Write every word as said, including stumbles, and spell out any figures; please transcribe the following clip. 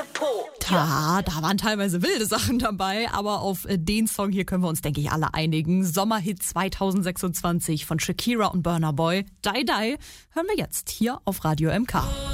Po. Ta, da waren teilweise wilde Sachen dabei, aber auf den Song hier können wir uns, denke ich, alle einigen. Sommerhit zwanzig sechsundzwanzig von Shakira und Burna Boy. Die Die hören wir jetzt hier auf Radio M K.